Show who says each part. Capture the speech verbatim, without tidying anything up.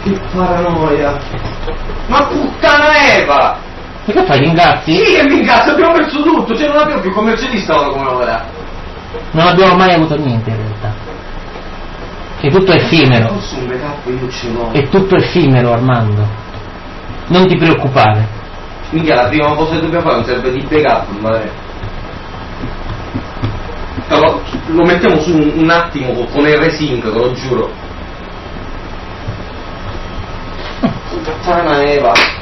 Speaker 1: Che paranoia! Ma puttana Eva!
Speaker 2: E che fai, ringrazzi?
Speaker 1: Sì che mi ingazzo, abbiamo perso tutto, cioè non abbiamo più commercialista ora come lavorare.
Speaker 2: Non abbiamo mai avuto niente in realtà. È tutto effimero.
Speaker 1: Posso un backup io ce l'ho.
Speaker 2: È tutto effimero, Armando. Non ti preoccupare.
Speaker 1: Minchia, la prima cosa che dobbiamo fare non serve di backup, ma allora, lo mettiamo su un, un attimo con il resync, te lo giuro. Puttana Eva.